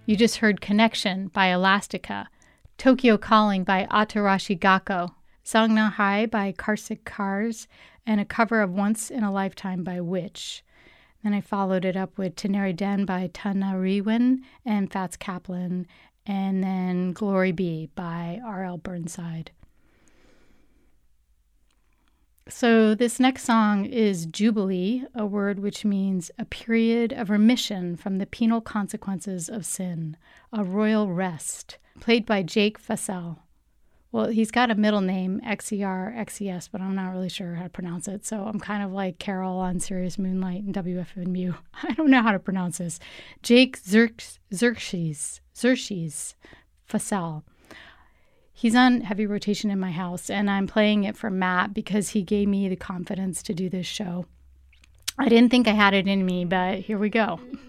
You just heard Connection by Elastica, Tokyo Calling by Atarashi Gakko, Sangna Hai by Karsik Cars, and a cover of Once in a Lifetime by Witch. Then I followed it up with Teneri Den by Tanariwen and Fats Kaplan, and then Glory Be by R.L. Burnside. So this next song is Jubilee, a word which means a period of remission from the penal consequences of sin, a royal rest, played by Jake Fassel. Well, he's got a middle name, XER, but I'm not really sure how to pronounce it. So I'm kind of like Carol on Serious Moonlight and WFMU. I don't know how to pronounce this. Jake Xerxes Fassel. He's on heavy rotation in my house, and I'm playing it for Matt because he gave me the confidence to do this show. I didn't think I had it in me, but here we go.